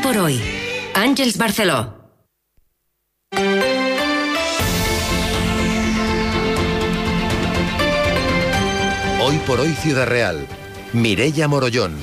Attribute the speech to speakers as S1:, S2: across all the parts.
S1: por hoy. Àngels Barceló.
S2: Hoy por hoy Ciudad Real. Mireia Morollón.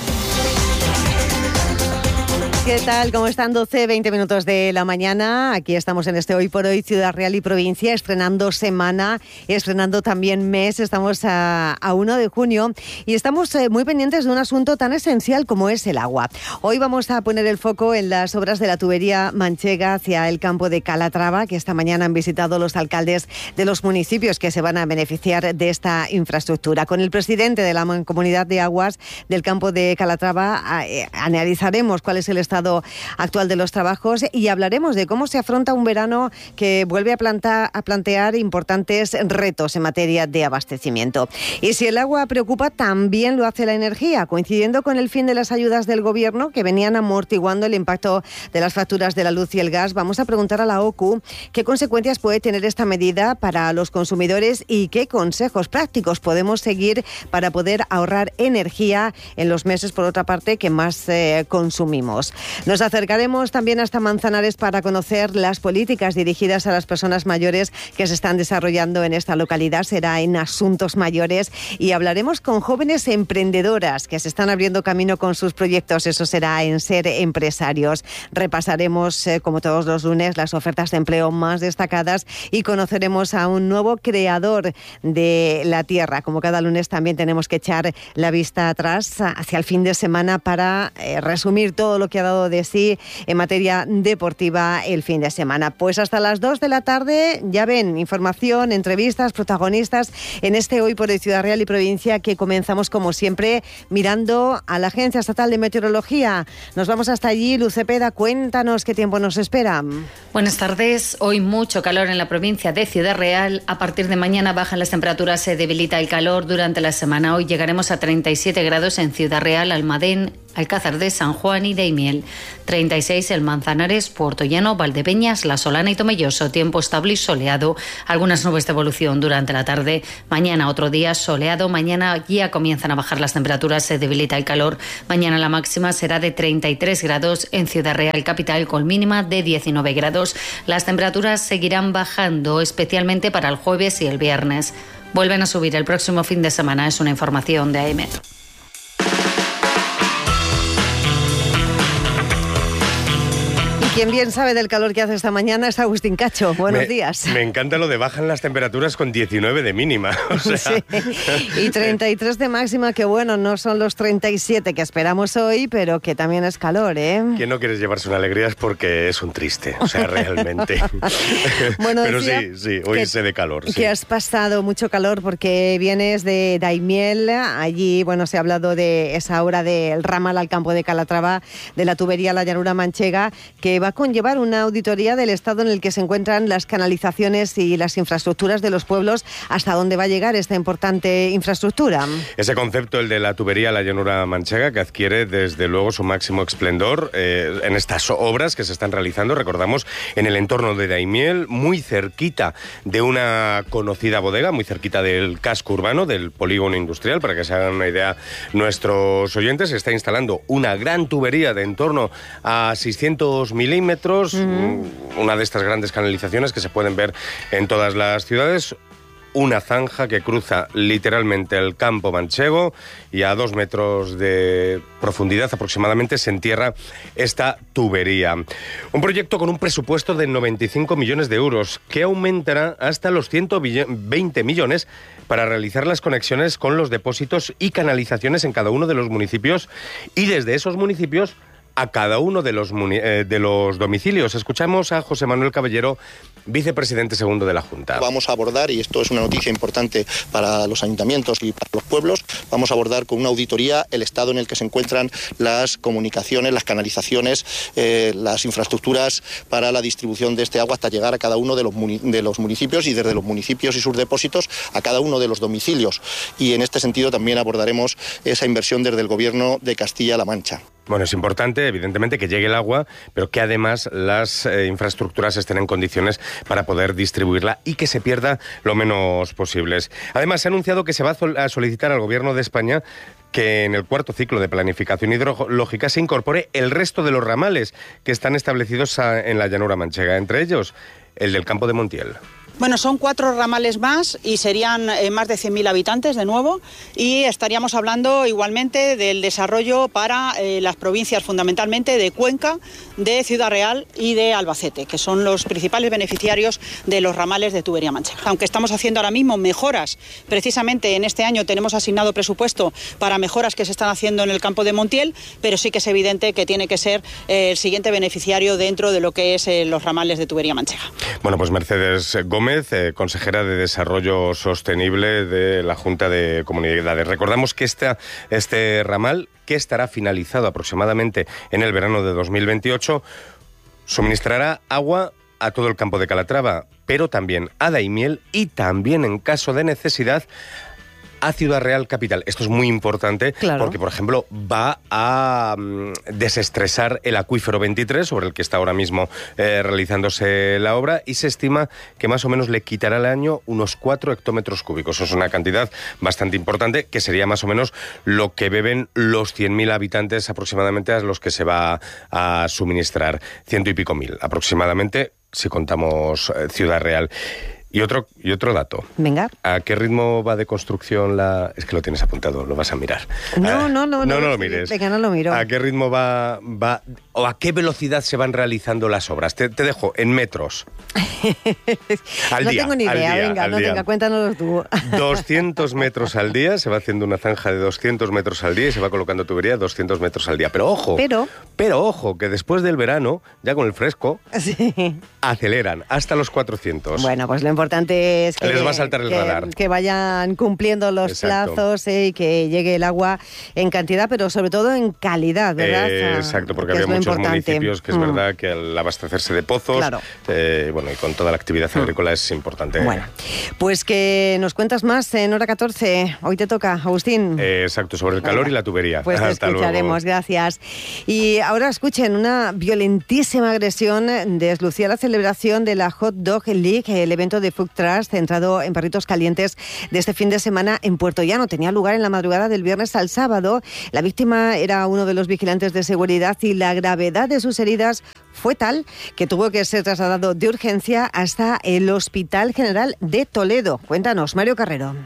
S3: ¿Qué tal? ¿Cómo están? 12, 20 minutos de la mañana. Aquí estamos en este Hoy por Hoy, Ciudad Real y Provincia, estrenando semana, estrenando también mes. Estamos a 1 de junio y estamos muy pendientes de un asunto tan esencial como es el agua. Hoy vamos a poner el foco en las obras de la tubería manchega hacia el campo de Calatrava, que esta mañana han visitado los alcaldes de los municipios que se van a beneficiar de esta infraestructura. Con el presidente de la Mancomunidad de Aguas del campo de Calatrava analizaremos cuál es el estado actual de los trabajos y hablaremos de cómo se afronta un verano que vuelve a plantear importantes retos en materia de abastecimiento. Y si el agua preocupa, también lo hace la energía, coincidiendo con el fin de las ayudas del gobierno que venían amortiguando el impacto de las facturas de la luz y el gas. Vamos a preguntar a la OCU qué consecuencias puede tener esta medida para los consumidores y qué consejos prácticos podemos seguir para poder ahorrar energía en los meses, por otra parte, que más consumimos. Nos acercaremos también hasta Manzanares para conocer las políticas dirigidas a las personas mayores que se están desarrollando en esta localidad. Será en Asuntos Mayores y hablaremos con jóvenes emprendedoras que se están abriendo camino con sus proyectos. Eso será en Ser Empresarios. Repasaremos, como todos los lunes, las ofertas de empleo más destacadas y conoceremos a un nuevo creador de la tierra. Como cada lunes también tenemos que echar la vista atrás hacia el fin de semana para resumir todo lo que ha dado de sí en materia deportiva el fin de semana. Pues hasta las 2 de la tarde, ya ven, información, entrevistas, protagonistas en este Hoy por Hoy Ciudad Real y Provincia, que comenzamos como siempre mirando a la Agencia Estatal de Meteorología. Nos vamos hasta allí. Luz Cepeda, cuéntanos qué tiempo nos espera.
S4: Buenas tardes. Hoy mucho calor en la provincia de Ciudad Real. A partir de mañana bajan las temperaturas, se debilita el calor durante la semana. Hoy llegaremos a 37 grados en Ciudad Real, Almadén, Alcázar de San Juan y Daimiel, 36 en Manzanares, Puertollano, Valdepeñas, La Solana y Tomelloso. Tiempo estable y soleado, algunas nubes de evolución durante la tarde. Mañana otro día soleado, mañana ya comienzan a bajar las temperaturas, se debilita el calor. Mañana la máxima será de 33 grados en Ciudad Real capital, con mínima de 19 grados. Las temperaturas seguirán bajando, especialmente para el jueves y el viernes. Vuelven a subir el próximo fin de semana, es una información de AEMET.
S3: Quien bien sabe del calor que hace esta mañana es Agustín Cacho. Buenos días.
S5: Me encanta lo de bajan las temperaturas con 19 de mínima. O sea...
S3: Sí. Y 33 de máxima, que bueno, no son los 37 que esperamos hoy, pero que también es calor, ¿eh?
S5: Quien no quiere llevarse una alegría es porque es un triste, o sea, realmente.
S3: Bueno,
S5: pero sí, hoy sé de calor. Sí.
S3: Que has pasado mucho calor porque vienes de Daimiel. Allí, bueno, se ha hablado de esa obra del ramal al campo de Calatrava, de la tubería La Llanura Manchega, que va a conllevar una auditoría del estado en el que se encuentran las canalizaciones y las infraestructuras de los pueblos. ¿Hasta dónde va a llegar esta importante infraestructura?
S5: Ese concepto, el de la tubería La Llanura Manchega, que adquiere desde luego su máximo esplendor en estas obras que se están realizando, recordamos, en el entorno de Daimiel, muy cerquita de una conocida bodega, muy cerquita del casco urbano, del polígono industrial. Para que se hagan una idea nuestros oyentes, se está instalando una gran tubería de en torno a 600 milímetros, una de estas grandes canalizaciones que se pueden ver en todas las ciudades, una zanja que cruza literalmente el campo manchego y a 2 metros de profundidad aproximadamente se entierra esta tubería. Un proyecto con un presupuesto de 95 millones de euros que aumentará hasta los 120 millones para realizar las conexiones con los depósitos y canalizaciones en cada uno de los municipios y desde esos municipios a cada uno de los domicilios. Escuchamos a José Manuel Caballero, vicepresidente segundo de la Junta.
S6: Vamos a abordar, y esto es una noticia importante para los ayuntamientos y para los pueblos, vamos a abordar con una auditoría el estado en el que se encuentran las comunicaciones, las canalizaciones, las infraestructuras para la distribución de este agua hasta llegar a cada uno de los municipios y desde los municipios y sus depósitos a cada uno de los domicilios. Y en este sentido también abordaremos esa inversión desde el Gobierno de Castilla-La Mancha.
S5: Bueno, es importante, evidentemente, que llegue el agua, pero que además las infraestructuras estén en condiciones para poder distribuirla y que se pierda lo menos posible. Además, se ha anunciado que se va a solicitar al Gobierno de España que en el cuarto ciclo de planificación hidrológica se incorpore el resto de los ramales que están establecidos en la llanura manchega, entre ellos el del Campo de Montiel.
S7: Bueno, son 4 ramales más y serían más de 100.000 habitantes de nuevo, y estaríamos hablando igualmente del desarrollo para las provincias fundamentalmente de Cuenca, de Ciudad Real y de Albacete, que son los principales beneficiarios de los ramales de tubería manchega. Aunque estamos haciendo ahora mismo mejoras, precisamente en este año tenemos asignado presupuesto para mejoras que se están haciendo en el Campo de Montiel, pero sí que es evidente que tiene que ser el siguiente beneficiario dentro de lo que es los ramales de tubería manchega.
S5: Bueno, pues Mercedes Gómez, consejera de Desarrollo Sostenible de la Junta de Comunidades. Recordamos que este ramal, que estará finalizado aproximadamente en el verano de 2028, suministrará agua a todo el campo de Calatrava, pero también a Daimiel y también, en caso de necesidad, a Ciudad Real capital. Esto es muy importante, claro, porque, por ejemplo, va a desestresar el acuífero 23, sobre el que está ahora mismo realizándose la obra, y se estima que más o menos le quitará al año unos 4 hectómetros cúbicos. Eso es una cantidad bastante importante, que sería más o menos lo que beben los 100.000 habitantes aproximadamente a los que se va a suministrar. 100 y pico mil aproximadamente, si contamos Ciudad Real. Y otro dato.
S3: Venga.
S5: ¿A qué ritmo va de construcción la...? Es que lo tienes apuntado, lo vas a mirar.
S3: No
S5: lo mires.
S3: Venga, no lo miro.
S5: ¿A qué ritmo va o a qué velocidad se van realizando las obras? Te dejo en metros.
S3: No tengo ni idea, venga, cuéntanoslo tú.
S5: 200 metros al día, se va haciendo una zanja de 200 metros al día y se va colocando tubería 200 metros al día. Pero ojo, que después del verano, ya con el fresco, sí, aceleran hasta los 400.
S3: Bueno, pues lo importante es que
S5: les va a saltar el radar,
S3: que vayan cumpliendo los plazos y que llegue el agua en cantidad, pero sobre todo en calidad, ¿verdad?
S5: Exacto, porque había muchos municipios que es verdad que al abastecerse de pozos, claro, bueno, y con toda la actividad agrícola es importante.
S3: Bueno, pues que nos cuentas más en hora 14. Hoy te toca, Agustín.
S5: Exacto, sobre el calor y la tubería.
S3: Pues te escucharemos, luego. Gracias. Y ahora escuchen, una violentísima agresión deslucía la celebración de la Hot Dog League, el evento de Food Trucks centrado en perritos calientes de este fin de semana en Puerto Llano. Tenía lugar en la madrugada del viernes al sábado. La víctima era uno de los vigilantes de seguridad y la gravedad de sus heridas fue tal que tuvo que ser trasladado de urgencia hasta el Hospital General de Toledo. Cuéntanos, Mario Carrero.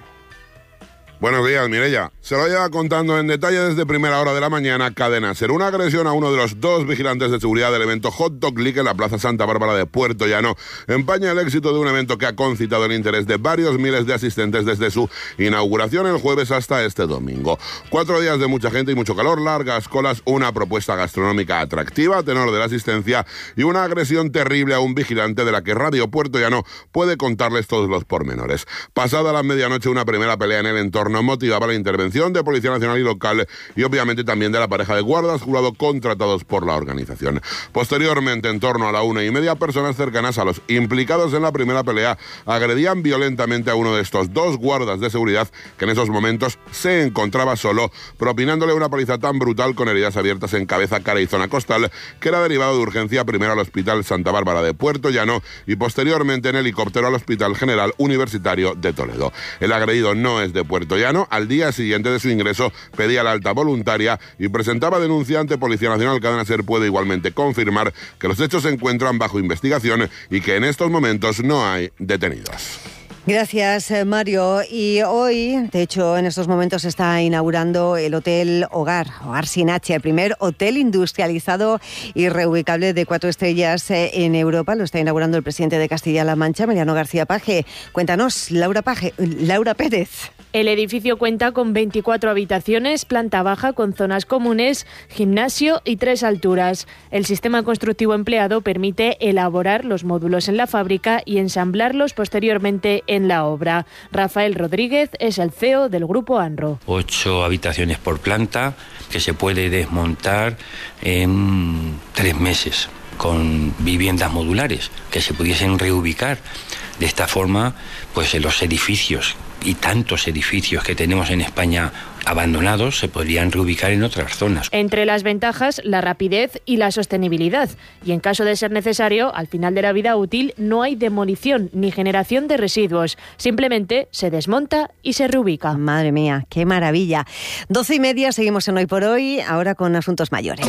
S8: Buenos días, Mireia. Se lo lleva contando en detalle desde primera hora de la mañana Cadena Ser. Una agresión a uno de los 2 vigilantes de seguridad del evento Hot Dog League en la Plaza Santa Bárbara de Puerto Llano empaña el éxito de un evento que ha concitado el interés de varios miles de asistentes desde su inauguración el jueves hasta este domingo. 4 días de mucha gente y mucho calor, largas colas, una propuesta gastronómica atractiva a tenor de la asistencia y una agresión terrible a un vigilante de la que Radio Puerto Llano puede contarles todos los pormenores. Pasada la medianoche, una primera pelea en el entorno motivaba la intervención de Policía Nacional y local y obviamente también de la pareja de guardas jurado contratados por la organización. Posteriormente, en torno a la 1:30, personas cercanas a los implicados en la primera pelea agredían violentamente a uno de estos 2 guardas de seguridad que en esos momentos se encontraba solo, propinándole una paliza tan brutal con heridas abiertas en cabeza, cara y zona costal que era derivado de urgencia primero al Hospital Santa Bárbara de Puerto Llano y posteriormente en helicóptero al Hospital General Universitario de Toledo. El agredido no es de Puerto Llano. Al día siguiente de su ingreso pedía la alta voluntaria y presentaba denuncia ante Policía Nacional. Cadena Ser puede igualmente confirmar que los hechos se encuentran bajo investigación y que en estos momentos no hay detenidos.
S3: Gracias, Mario. Y hoy, de hecho, en estos momentos se está inaugurando el Hotel Hogar Sin H, el primer hotel industrializado y reubicable de 4 estrellas en Europa. Lo está inaugurando el presidente de Castilla-La Mancha, Emiliano García Paje. Cuéntanos, Laura Pérez.
S9: El edificio cuenta con 24 habitaciones, planta baja con zonas comunes, gimnasio y 3 alturas. El sistema constructivo empleado permite elaborar los módulos en la fábrica y ensamblarlos posteriormente en la obra. Rafael Rodríguez es el CEO del Grupo Anro.
S10: 8 habitaciones por planta que se puede desmontar en 3 meses con viviendas modulares que se pudiesen reubicar. De esta forma, pues en los edificios y tantos edificios que tenemos en España abandonados se podrían reubicar en otras zonas.
S9: Entre las ventajas, la rapidez y la sostenibilidad. Y en caso de ser necesario, al final de la vida útil no hay demolición ni generación de residuos. Simplemente se desmonta y se reubica.
S3: Madre mía, qué maravilla. 12:30, seguimos en Hoy por Hoy, ahora con asuntos mayores.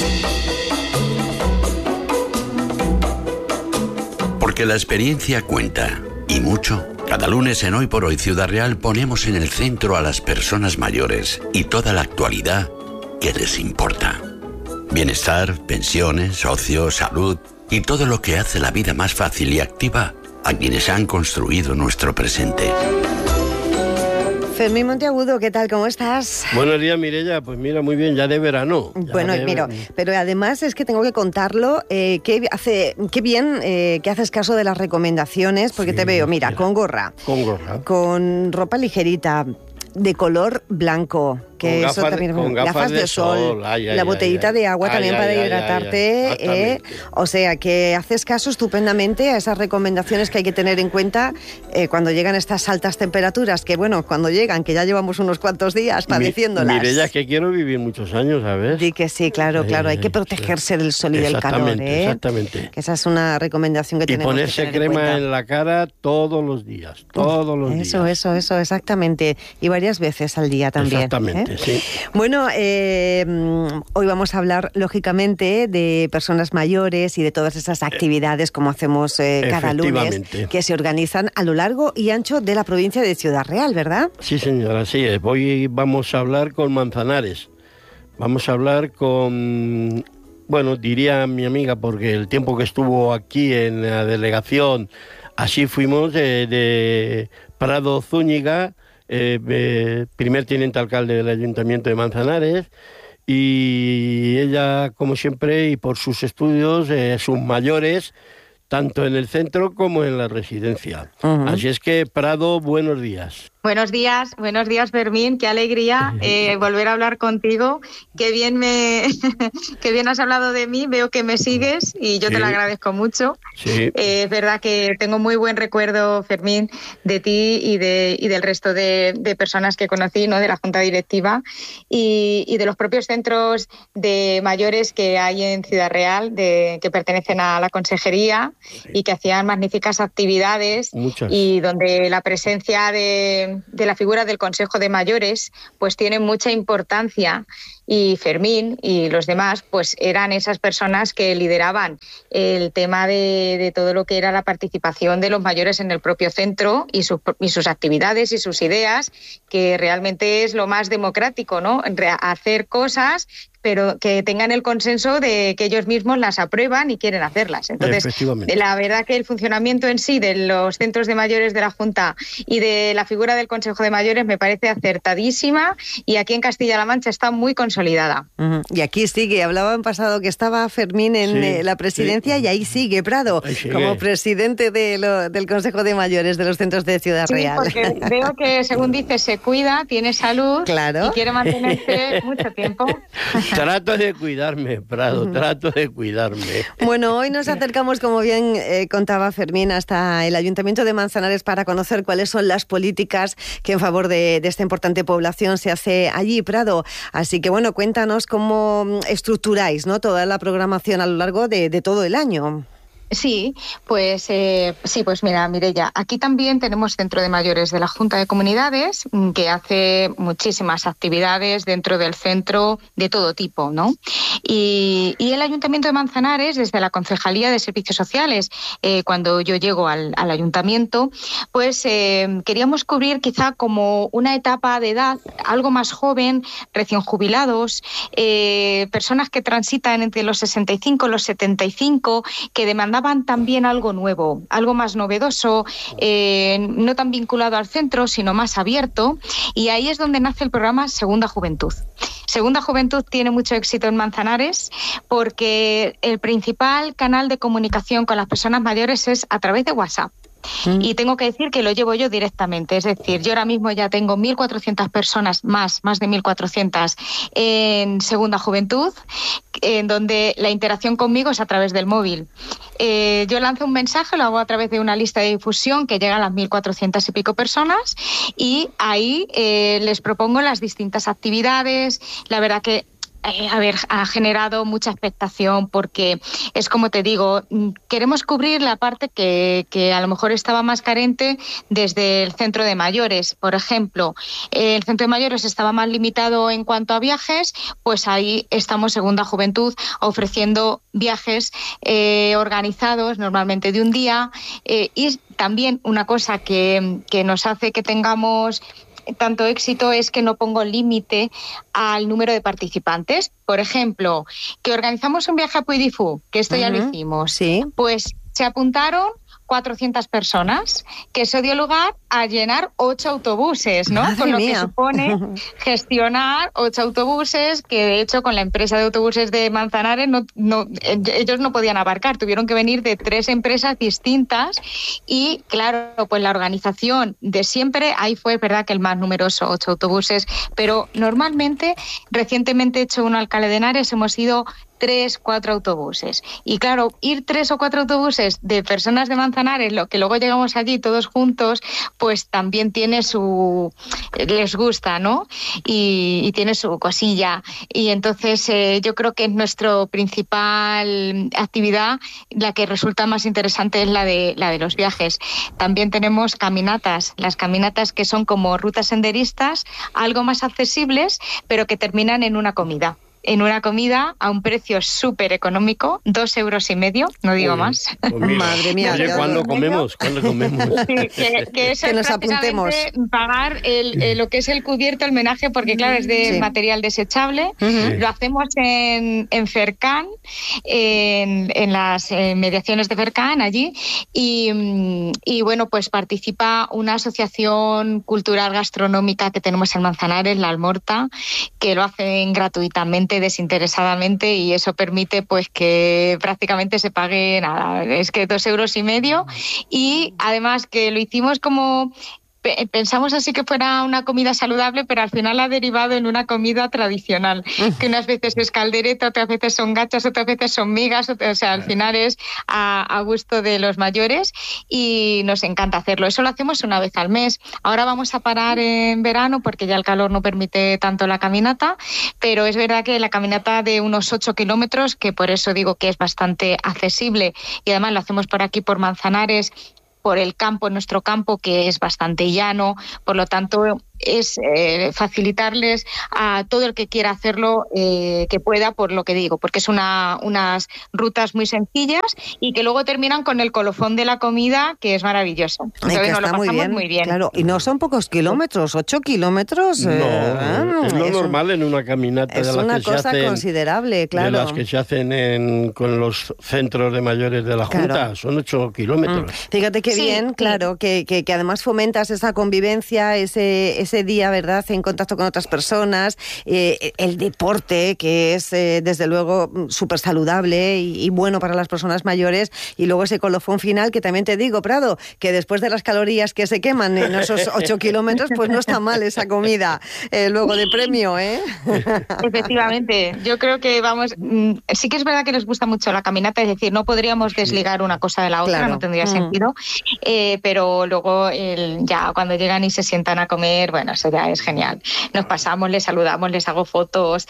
S11: Porque la experiencia cuenta, y mucho. Cada lunes en Hoy por Hoy Ciudad Real ponemos en el centro a las personas mayores y toda la actualidad que les importa. Bienestar, pensiones, ocio, salud y todo lo que hace la vida más fácil y activa a quienes han construido nuestro presente.
S3: Fermín Monteagudo, ¿qué tal? ¿Cómo estás?
S12: Buenos días, Mireia. Pues mira, muy bien, ya de verano.
S3: Bueno, mira, pero además es que tengo que contarlo, qué bien que haces caso de las recomendaciones, porque te veo, mira, con gorra, con ropa ligerita, de color blanco, que
S12: con
S3: eso también,
S12: con gafas de sol,
S3: la botellita de agua también para hidratarte, o sea que haces caso estupendamente a esas recomendaciones que hay que tener en cuenta cuando llegan estas altas temperaturas, que bueno, cuando llegan, que ya llevamos unos cuantos días padeciéndolas.
S12: Mireia, que quiero vivir muchos años, ¿sabes?
S3: Di que sí, claro, hay que protegerse del sol y del calor,
S12: Exactamente.
S3: Que esa es una recomendación que tenemos que tener
S12: ponerse crema en la cara todos los días,
S3: Eso, exactamente, y varias veces al día también.
S12: Exactamente. Sí.
S3: Bueno, hoy vamos a hablar, lógicamente, de personas mayores y de todas esas actividades como hacemos cada lunes, que se organizan a lo largo y ancho de la provincia de Ciudad Real, ¿verdad?
S12: Sí, señora, así es. Hoy vamos a hablar con Manzanares. Vamos a hablar con, bueno, diría mi amiga, porque el tiempo que estuvo aquí en la delegación, así fuimos, de Prado Zúñiga, primer teniente alcalde del Ayuntamiento de Manzanares, y ella, como siempre, y por sus estudios, sus mayores, tanto en el centro como en la residencia. Uh-huh. Así es que, Prado, buenos días.
S13: Buenos días, Fermín, qué alegría volver a hablar contigo, qué bien has hablado de mí, veo que me sigues y yo te lo agradezco mucho.
S12: Sí.
S13: Es verdad que tengo muy buen recuerdo, Fermín, de ti y del resto de personas que conocí, ¿no?, de la Junta Directiva y de los propios centros de mayores que hay en Ciudad Real, que pertenecen a la consejería y que hacían magníficas actividades.
S12: Muchas.
S13: Y donde la presencia de la figura del Consejo de Mayores pues tiene mucha importancia, y Fermín y los demás pues eran esas personas que lideraban el tema de todo lo que era la participación de los mayores en el propio centro y sus actividades y sus ideas, que realmente es lo más democrático, ¿no? Hacer cosas pero que tengan el consenso de que ellos mismos las aprueban y quieren hacerlas. Entonces, la verdad que el funcionamiento en sí de los centros de mayores de la Junta y de la figura del Consejo de Mayores me parece acertadísima, y aquí en Castilla-La Mancha está muy consolidada.
S3: Uh-huh. Y aquí sigue, hablaba en pasado que estaba Fermín en la presidencia, y ahí sigue Prado, como presidente del Consejo de Mayores de los centros de Ciudad Real.
S13: Porque veo que, según dice, se cuida, tiene salud, y quiere mantenerse mucho tiempo.
S12: Trato de cuidarme, Prado, trato de cuidarme.
S3: Bueno, hoy nos acercamos, como bien contaba Fermín, hasta el Ayuntamiento de Manzanares para conocer cuáles son las políticas que en favor de esta importante población se hace allí, Prado. Así que bueno, cuéntanos cómo estructuráis, ¿no?, toda la programación a lo largo de todo el año.
S13: Sí, pues mira, Mireia, aquí también tenemos Centro de Mayores de la Junta de Comunidades, que hace muchísimas actividades dentro del centro de todo tipo, ¿no? Y el Ayuntamiento de Manzanares, desde la Concejalía de Servicios Sociales, cuando yo llego al Ayuntamiento, pues queríamos cubrir quizá como una etapa de edad algo más joven, recién jubilados, personas que transitan entre los 65 y los 75, que demandaban también algo nuevo, algo más novedoso, no tan vinculado al centro, sino más abierto, y ahí es donde nace el programa Segunda Juventud. Segunda Juventud tiene mucho éxito en Manzanares porque el principal canal de comunicación con las personas mayores es a través de WhatsApp. Y tengo que decir que lo llevo yo directamente, es decir, yo ahora mismo ya tengo 1.400 personas más de 1.400 en Segunda Juventud, en donde la interacción conmigo es a través del móvil. Yo lanzo un mensaje, lo hago a través de una lista de difusión que llega a las 1.400 y pico personas, y ahí les propongo las distintas actividades. La verdad que ha generado mucha expectación porque es como te digo, queremos cubrir la parte que a lo mejor estaba más carente desde el centro de mayores. Por ejemplo, el centro de mayores estaba más limitado en cuanto a viajes, pues ahí estamos Segunda Juventud ofreciendo viajes organizados normalmente de un día, y también una cosa que nos hace que tengamos tanto éxito es que no pongo límite al número de participantes. Por ejemplo, que organizamos un viaje a Puy du Fou, que esto ya lo hicimos, pues se apuntaron 400 personas, que eso dio lugar a llenar 8 autobuses, ¿no?
S3: ¡Madre
S13: con lo
S3: mía!
S13: que supone gestionar 8 autobuses, que de hecho con la empresa de autobuses de Manzanares ellos no podían abarcar, tuvieron que venir de 3 empresas distintas, y claro, pues la organización de siempre, ahí fue verdad que el más numeroso, 8 autobuses, pero normalmente, recientemente he hecho un Alcalá de Henares, hemos ido 3, 4 autobuses. Y claro, ir 3 o 4 autobuses de personas de Manzanares, lo que luego llegamos allí todos juntos, pues también tiene les gusta, ¿no? Y tiene su cosilla. Y entonces yo creo que nuestra principal actividad, la que resulta más interesante, es la de los viajes. También tenemos caminatas, las caminatas que son como rutas senderistas, algo más accesibles, pero que terminan en una comida. En una comida a un precio súper económico, 2,5 €, no digo más.
S12: Pues
S3: Madre mía.
S12: Oye, ¿cuándo comemos?
S13: Sí, que eso
S3: Que
S13: es
S3: nos apuntemos.
S13: pagar lo que es el cubierto, el menaje, porque claro, es de material desechable. Lo hacemos en Fercán, en las mediaciones de Fercán, allí. Y bueno, pues participa una asociación cultural gastronómica que tenemos en Manzanares, La Almorta, que lo hacen gratuitamente, desinteresadamente, y eso permite pues que prácticamente se pague nada, es que 2,5 €, y además que lo hicimos como pensamos así que fuera una comida saludable, pero al final ha derivado en una comida tradicional, que unas veces es caldereta, otras veces son gachas, otras veces son migas, o sea, al final es a gusto de los mayores, y nos encanta hacerlo. Eso lo hacemos una vez al mes. Ahora vamos a parar en verano porque ya el calor no permite tanto la caminata, pero es verdad que la caminata de unos 8 kilómetros, que por eso digo que es bastante accesible, y además lo hacemos por aquí, por Manzanares, por el campo, nuestro campo, que es bastante llano, por lo tanto es facilitarles a todo el que quiera hacerlo que pueda, por lo que digo, porque es unas rutas muy sencillas y que luego terminan con el colofón de la comida, que es maravilloso. Entonces nos lo pasamos muy bien.
S3: Claro, y no son pocos kilómetros, 8 kilómetros.
S12: Es lo normal en una caminata de las que se hacen.
S3: Es una cosa considerable, claro.
S12: De las que se hacen con los centros de mayores de la Junta, son 8 kilómetros.
S3: Fíjate qué bien, claro, que además fomentas esa convivencia, ese día, ¿verdad?, en contacto con otras personas, el deporte, que es desde luego súper saludable y bueno para las personas mayores, y luego ese colofón final, que también te digo, Prado, que después de las calorías que se queman en esos 8 kilómetros, pues no está mal esa comida luego de premio, ¿eh?
S13: Efectivamente, yo creo que sí que es verdad que les gusta mucho la caminata, es decir, no podríamos desligar una cosa de la otra, no tendría sentido, pero luego ya cuando llegan y se sientan a comer, bueno, eso ya es genial. Nos pasamos, les saludamos, les hago fotos,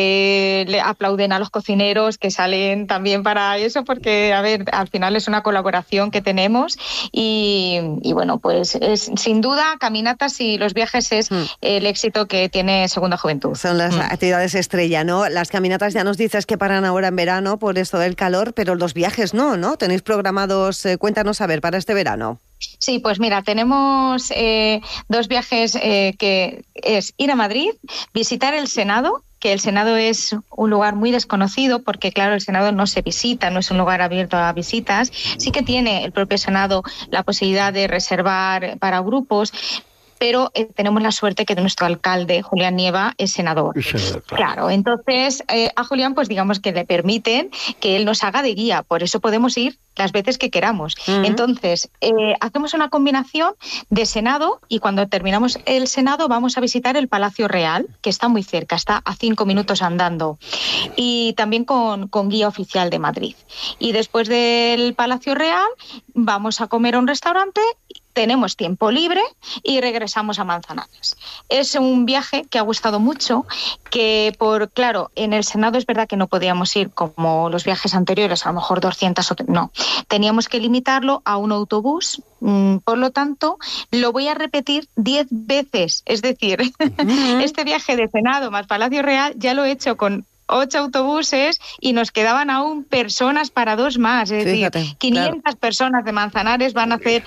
S13: le aplauden a los cocineros que salen también para eso, porque, a ver, al final es una colaboración que tenemos y bueno, pues es sin duda caminatas y los viajes es el éxito que tiene Segunda Juventud.
S3: Son las actividades estrella, ¿no? Las caminatas ya nos dices que paran ahora en verano por esto del calor, pero los viajes ¿no? ¿Tenéis programados? Cuéntanos, a ver, para este verano.
S13: Sí, pues mira, tenemos 2 viajes que es ir a Madrid, visitar el Senado, que el Senado es un lugar muy desconocido porque, claro, el Senado no se visita, no es un lugar abierto a visitas. Sí que tiene el propio Senado la posibilidad de reservar para grupos, pero tenemos la suerte que nuestro alcalde, Julián Nieva, es senador. Claro, entonces a Julián pues digamos que le permiten que él nos haga de guía, por eso podemos ir las veces que queramos. Entonces, hacemos una combinación de Senado y cuando terminamos el Senado vamos a visitar el Palacio Real, que está muy cerca, está a 5 minutos andando, y también con guía oficial de Madrid. Y después del Palacio Real vamos a comer a un restaurante, tenemos tiempo libre y regresamos a Manzanares. Es un viaje que ha gustado mucho, que claro, en el Senado es verdad que no podíamos ir como los viajes anteriores, a lo mejor 200 no. Teníamos que limitarlo a un autobús, por lo tanto, lo voy a repetir 10 veces. Es decir, este viaje de Senado más Palacio Real ya lo he hecho con 8 autobuses y nos quedaban aún personas para 2 más. Es decir, 500 personas de Manzanares van a hacer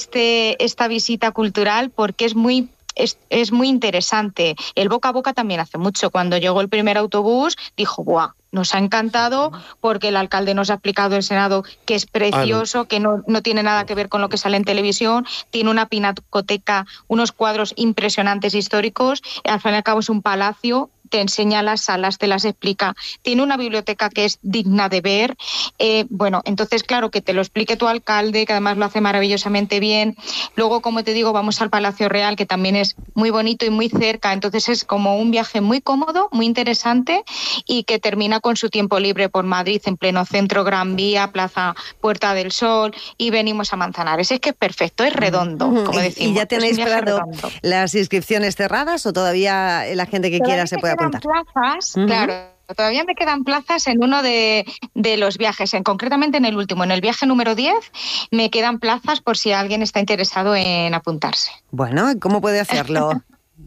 S13: esta visita cultural porque es muy interesante. El boca a boca también hace mucho. Cuando llegó el primer autobús, dijo, ¡buah! Nos ha encantado porque el alcalde nos ha explicado el Senado que es precioso, que no tiene nada que ver con lo que sale en televisión, tiene una pinacoteca, unos cuadros impresionantes históricos, al fin y al cabo es un palacio, te enseña las salas, te las explica, tiene una biblioteca que es digna de ver, bueno, entonces claro, que te lo explique tu alcalde, que además lo hace maravillosamente bien. Luego, como te digo, vamos al Palacio Real, que también es muy bonito y muy cerca, entonces es como un viaje muy cómodo, muy interesante y que termina con su tiempo libre por Madrid, en pleno centro, Gran Vía, Plaza Puerta del Sol, y venimos a Manzanares. Es que es perfecto, es redondo, como decimos.
S3: ¿Y ya tenéis esperado las inscripciones cerradas o todavía la gente que quiera se puede apuntar?
S13: Plazas, claro. Todavía me quedan plazas en uno de los viajes, concretamente en el último, en el viaje número 10, me quedan plazas por si alguien está interesado en apuntarse.
S3: Bueno, ¿cómo puede hacerlo?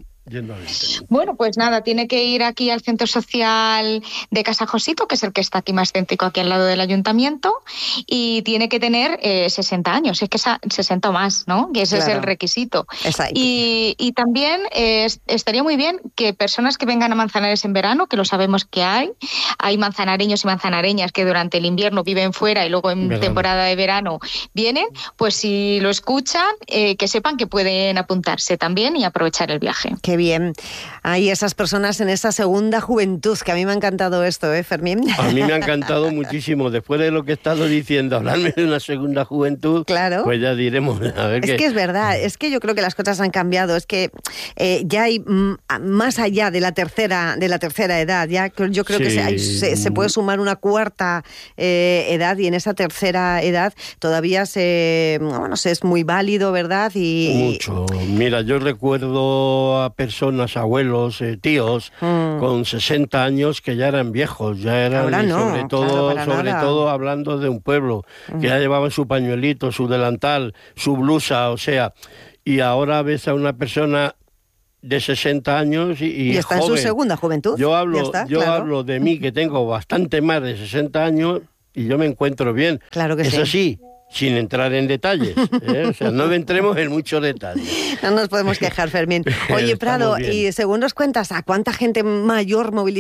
S13: Bueno, pues nada, tiene que ir aquí al Centro Social de Casa Josito, que es el que está aquí más céntrico, aquí al lado del ayuntamiento, y tiene que tener 60 años, es que 60 o más, ¿no? Que ese es el requisito. Y también estaría muy bien que personas que vengan a Manzanares en verano, que lo sabemos que hay manzanareños y manzanareñas que durante el invierno viven fuera y luego en temporada de verano vienen, pues si lo escuchan, que sepan que pueden apuntarse también y aprovechar el viaje.
S3: Qué bien. Hay esas personas en esa segunda juventud, que a mí me ha encantado esto, Fermín?
S12: A mí me ha encantado muchísimo. Después de lo que he estado diciendo, hablarme de una segunda juventud, claro, pues ya diremos. A ver
S3: es que es verdad, es que yo creo que las cosas han cambiado, es que ya hay más allá de la tercera edad, ya yo creo que se puede sumar una cuarta edad, y en esa tercera edad todavía es muy válido, ¿verdad?
S12: Mucho. Mira, yo recuerdo a personas, abuelos, tíos, con 60 años que ya eran viejos, ya eran, sobre todo hablando de un pueblo, que ya llevaban su pañuelito, su delantal, su blusa, o sea, y ahora ves a una persona de 60 años y
S3: está
S12: joven.
S3: En su segunda juventud.
S12: Yo hablo de mí, que tengo bastante más de 60 años y yo me encuentro bien.
S3: Claro que sí.
S12: Eso sí, sin entrar en detalles, o sea, no entremos en muchos detalles.
S3: No nos podemos quejar, Fermín. Oye, Prado, y según nos cuentas, ¿a cuánta gente mayor moviliza